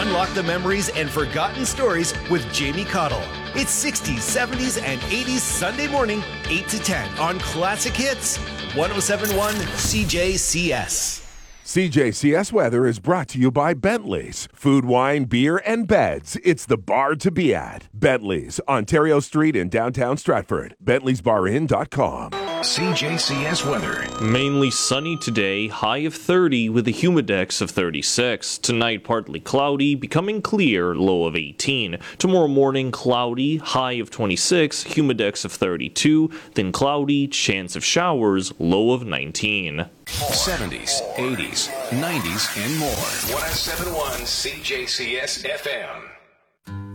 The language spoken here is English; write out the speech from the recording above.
Unlock the memories and forgotten stories with Jamie Cottle. It's 60s, 70s, and 80s Sunday morning, 8 to 10 on Classic Hits, 107.1 CJCS. CJCS weather is brought to you by Bentley's. Food, wine, beer, and beds. It's the bar to be at. Bentley's, Ontario Street in downtown Stratford. Bentley'sBarIn.com. CJCS weather. Mainly sunny today, high of 30 with a humidex of 36. Tonight, partly cloudy, becoming clear, low of 18. Tomorrow morning, cloudy, high of 26, humidex of 32. Then cloudy, chance of showers, low of 19. 70s, 80s, 90s, and more. 107.1 CJCS FM.